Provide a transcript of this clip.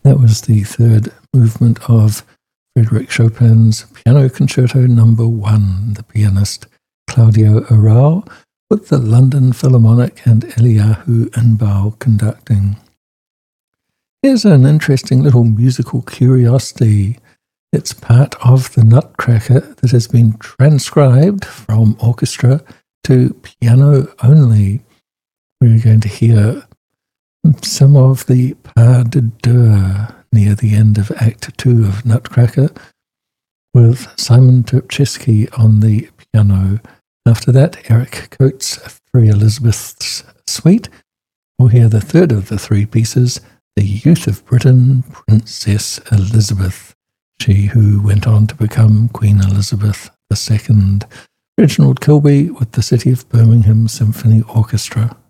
That was the third movement of Frédéric Chopin's Piano Concerto No. 1, the pianist Claudio Arrau, with the London Philharmonic and Eliyahu Inbal conducting. Here's an interesting little musical curiosity. It's part of the Nutcracker that has been transcribed from orchestra to piano only. We're going to hear some of the pas de deux near the end of Act 2 of Nutcracker with Simon Turczewski on the piano. After that, Eric Coates' Three Elizabeths Suite. We'll hear the third of the three pieces, The Youth of Britain, Princess Elizabeth, she who went on to become Queen Elizabeth II. Reginald Kilby with the City of Birmingham Symphony Orchestra.